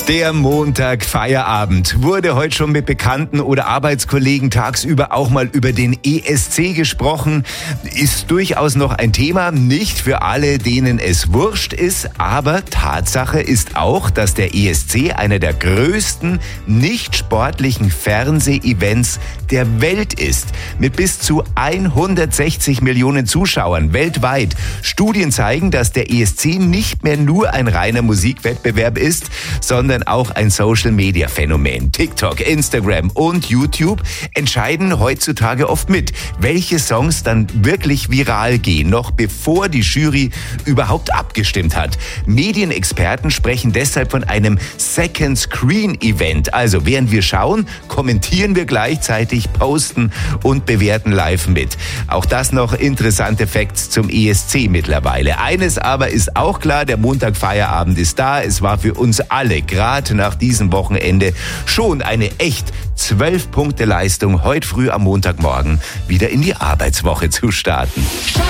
Der Montag-Feierabend. Wurde heute schon mit Bekannten oder Arbeitskollegen tagsüber auch mal über den ESC gesprochen? Ist durchaus noch ein Thema, nicht für alle, denen es wurscht ist, aber Tatsache ist auch, dass der ESC einer der größten nicht sportlichen Fernseh-Events der Welt ist. Mit bis zu 160 Millionen Zuschauern weltweit. Studien zeigen, dass der ESC nicht mehr nur ein reiner Musikwettbewerb ist, sondern auch ein Social-Media-Phänomen. TikTok, Instagram und YouTube entscheiden heutzutage oft mit, welche Songs dann wirklich viral gehen, noch bevor die Jury überhaupt abgestimmt hat. Medienexperten sprechen deshalb von einem Second Screen Event. Also während wir schauen, kommentieren wir gleichzeitig, posten und bewerten live mit. Auch das noch interessante Facts zum ESC mittlerweile. Eines aber ist auch klar, der Montag-Feierabend ist da. Es war für uns alle, gerade nach diesem Wochenende, schon eine echt 12-Punkte-Leistung, heute früh am Montagmorgen wieder in die Arbeitswoche zu starten.